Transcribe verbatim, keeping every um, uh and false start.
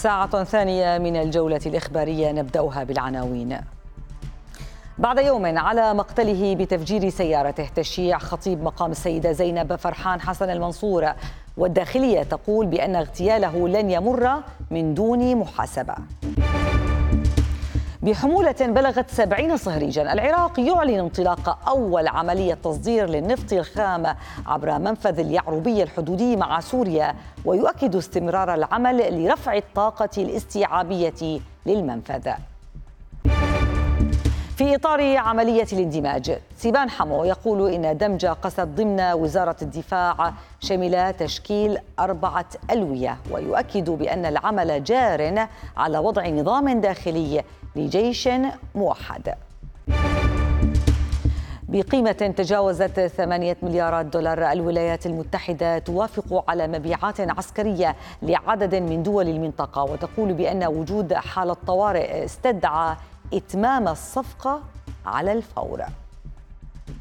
ساعة ثانية من الجولة الإخبارية، نبدأها بالعناوين. بعد يوم على مقتله بتفجير سيارته، تشييع خطيب مقام السيدة زينب فرحان حسن المنصور، والداخلية تقول بأن اغتياله لن يمر من دون محاسبة. بحمولة بلغت سبعين صهريجا، العراق يعلن انطلاق أول عملية تصدير للنفط الخام عبر منفذ اليعربية الحدودي مع سوريا، ويؤكد استمرار العمل لرفع الطاقة الاستيعابية للمنفذ. في إطار عملية الاندماج، سيبان حمو يقول إن دمج قسد ضمن وزارة الدفاع شمل تشكيل أربعة ألوية، ويؤكد بأن العمل جار على وضع نظام داخلي لجيش موحد. بقيمة تجاوزت ثمانية مليارات دولار، الولايات المتحدة توافق على مبيعات عسكرية لعدد من دول المنطقة، وتقول بأن وجود حالة طوارئ استدعى إتمام الصفقة على الفور.